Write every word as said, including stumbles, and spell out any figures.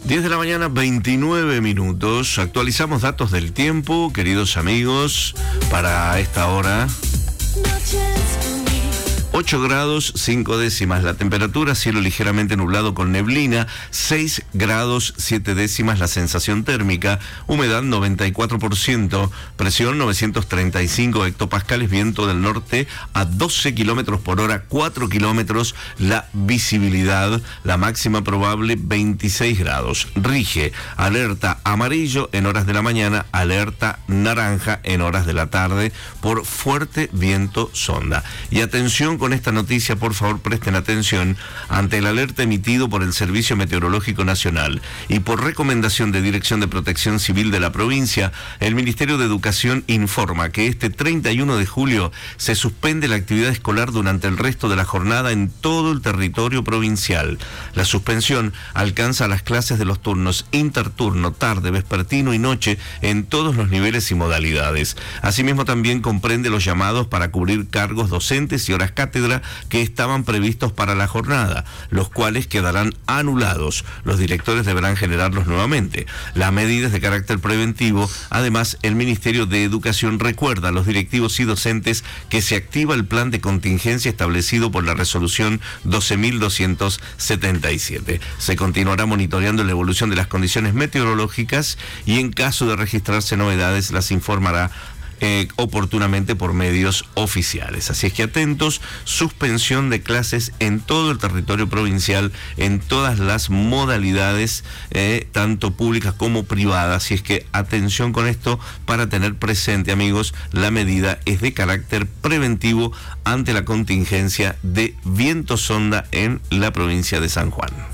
diez de la mañana, veintinueve minutos. Actualizamos datos del tiempo, queridos amigos, para esta hora. ocho grados, cinco décimas la temperatura, cielo ligeramente nublado con neblina, seis grados, siete décimas la sensación térmica, humedad noventa y cuatro por ciento, presión novecientos treinta y cinco hectopascales, viento del norte a doce kilómetros por hora, cuatro kilómetros la visibilidad, la máxima probable veintiséis grados. Rige alerta amarillo en horas de la mañana, alerta naranja en horas de la tarde por fuerte viento sonda. Y atención con esta noticia, por favor presten atención, ante el alerta emitido por el Servicio Meteorológico Nacional y por recomendación de Dirección de Protección Civil de la provincia, el Ministerio de Educación informa que este treinta y uno de julio se suspende la actividad escolar durante el resto de la jornada en todo el territorio provincial. La suspensión alcanza las clases de los turnos interturno, tarde, vespertino y noche en todos los niveles y modalidades. Asimismo, también comprende los llamados para cubrir cargos docentes y horas cátedra que estaban previstos para la jornada, los cuales quedarán anulados. Los directores deberán generarlos nuevamente. La medida es de carácter preventivo. Además, el Ministerio de Educación recuerda a los directivos y docentes que se activa el plan de contingencia establecido por la resolución doce mil doscientos setenta y siete. Se continuará monitoreando la evolución de las condiciones meteorológicas y en caso de registrarse novedades las informará Eh, oportunamente por medios oficiales. Así es que atentos, suspensión de clases en todo el territorio provincial, en todas las modalidades, eh, tanto públicas como privadas. Así es que atención con esto para tener presente, amigos, la medida es de carácter preventivo ante la contingencia de viento sonda en la provincia de San Juan.